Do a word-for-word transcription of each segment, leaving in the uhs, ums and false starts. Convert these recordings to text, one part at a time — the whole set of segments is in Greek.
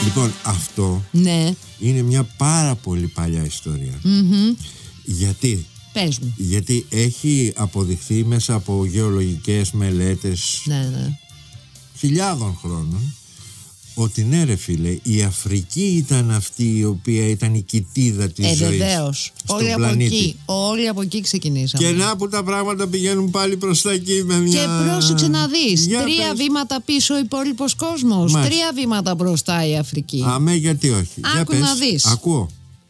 Λοιπόν, αυτό ναι. είναι μια πάρα πολύ παλιά ιστορία. Mm-hmm. Γιατί? Πες μου. Γιατί έχει αποδειχθεί μέσα από γεωλογικές μελέτες ναι, ναι. χιλιάδων χρόνων ότι ναι ρε φίλε, η Αφρική ήταν αυτή η οποία ήταν η κοιτίδα της ε, ζωής βεβαίως. στον Όλοι πλανήτη. Από εκεί, όλοι από εκεί ξεκινήσαμε. Και να που τα πράγματα πηγαίνουν πάλι προς τα εκεί με μια... Και πρόσεξε να δεις, Για τρία πες. βήματα πίσω ο υπόλοιπος κόσμος. Μάλιστα. Τρία βήματα μπροστά η Αφρική. Αμέ, γιατί όχι. Άκου Για πες. να δεις. Ακούω.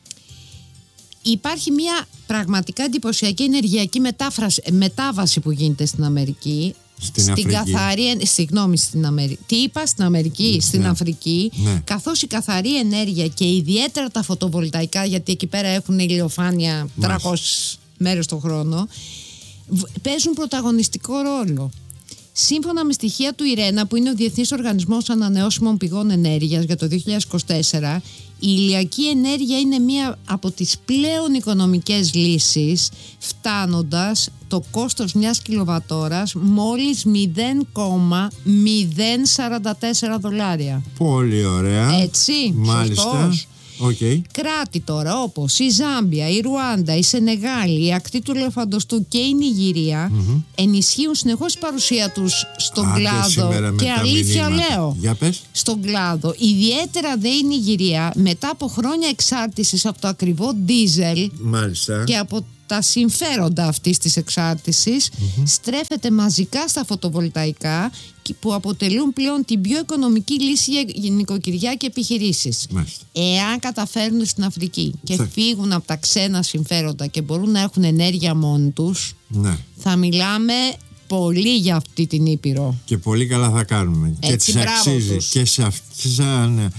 Υπάρχει μια πραγματικά εντυπωσιακή ενεργειακή μετάφραση, μετάβαση που γίνεται στην Αμερική. Στην, στην Αφρική. καθαρή, συγγνώμη, στην Αμερική. Τι είπα, στην Αμερική, ναι. στην Αφρική. Ναι. Καθώς η καθαρή ενέργεια και ιδιαίτερα τα φωτοβολταϊκά, γιατί εκεί πέρα έχουν ηλιοφάνεια τριακόσιες μέρες το χρόνο, παίζουν πρωταγωνιστικό ρόλο. Σύμφωνα με στοιχεία του ΙΡΕΝΑ, που είναι ο Διεθνής Οργανισμός Ανανεώσιμων Πηγών Ενέργειας για το δύο χιλιάδες είκοσι τέσσερα, η ηλιακή ενέργεια είναι μία από τις πλέον οικονομικές λύσεις, φτάνοντας το κόστος μιας κιλοβατόρας μόλις μηδέν κόμμα μηδέν σαράντα τέσσερα δολάρια. Πολύ ωραία. Έτσι, μάλιστα. Σωστός. Okay. Κράτη τώρα όπως η Ζάμπια, η Ρουάντα, η Σενεγάλη, η ακτή του Ελεφαντοστού και η Νιγηρία mm-hmm. ενισχύουν συνεχώς την παρουσία τους στον Άντε κλάδο. Και αλήθεια λέω, Για πες. στον κλάδο. Ιδιαίτερα δε η Νιγηρία, μετά από χρόνια εξάρτησης από το ακριβό ντίζελ Μάλιστα. και από τα συμφέροντα αυτής της εξάρτησης, mm-hmm. στρέφεται μαζικά στα φωτοβολταϊκά, που αποτελούν πλέον την πιο οικονομική λύση για νοικοκυριά και επιχειρήσεις. Μάλιστα. Εάν καταφέρουν στην Αφρική και θα... φύγουν από τα ξένα συμφέροντα και μπορούν να έχουν ενέργεια μόνοι τους, ναι. θα μιλάμε πολύ για αυτή την Ήπειρο. Και πολύ καλά θα κάνουμε. Έτσι, και τις αξίζει τους. και σε αυτή σαν ε,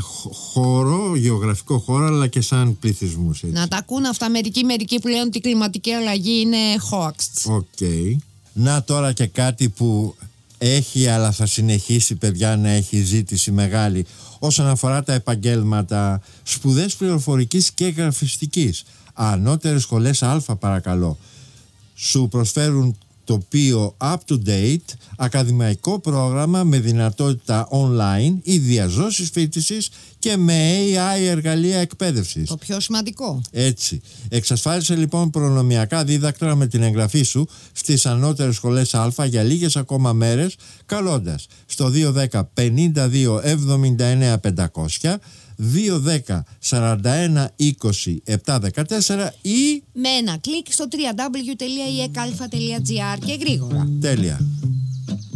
χώρο, γεωγραφικό χώρο, αλλά και σαν πληθυσμούς. Έτσι. Να τα ακούν αυτά μερικοί, μερικοί που λένε ότι η κλιματική αλλαγή είναι hoax. Οκ. Okay. Να τώρα και κάτι που έχει, αλλά θα συνεχίσει, παιδιά, να έχει ζήτηση μεγάλη όσον αφορά τα επαγγέλματα, σπουδές πληροφορικής και γραφιστικής. Ανώτερες σχολές Α, παρακαλώ, σου προσφέρουν τοπίο up to date, ακαδημαϊκό πρόγραμμα με δυνατότητα online ή διαζώσεις φοιτησης και με έι άι εργαλεία εκπαίδευσης. Το πιο σημαντικό. Έτσι. Εξασφάλισε λοιπόν προνομιακά δίδακτρα με την εγγραφή σου στις ανώτερες σχολές Α για λίγες ακόμα μέρες, καλώντας στο δύο ένα μηδέν πενήντα δύο εβδομήντα εννέα πεντακόσια, δύο ένα μηδέν σαράντα ένα είκοσι επτά δεκατέσσερα ή με ένα κλικ στο double-u double-u double-u τελεία ι ε κ α τελεία τζι άρ και γρήγορα. Τέλεια.